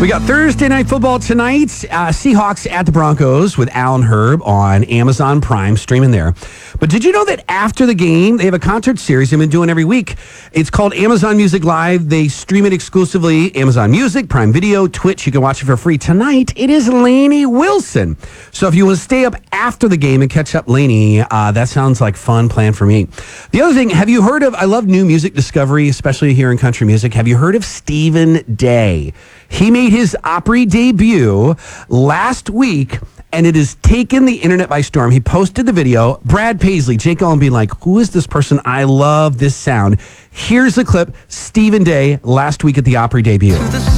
We got Thursday Night Football tonight. Seahawks at the Broncos with Al and Herb on Amazon Prime, streaming there. But did you know that after the game, they have a concert series they've been doing every week? It's called Amazon Music Live. They stream it exclusively. Amazon Music, Prime Video, Twitch. You can watch it for free. Tonight, it is Lainey Wilson. So if you want to stay up after the game and catch up Lainey, that sounds like fun plan for me. The other thing, have you heard of, I love new music discovery, especially here in country music. Have you heard of Stephen Day? He made his Opry debut last week, and it has taken the internet by storm. He posted the video. Brad Paisley, Jake Owen being like, who is this person? I love this sound. Here's the clip. Stephen Day last week at the Opry debut.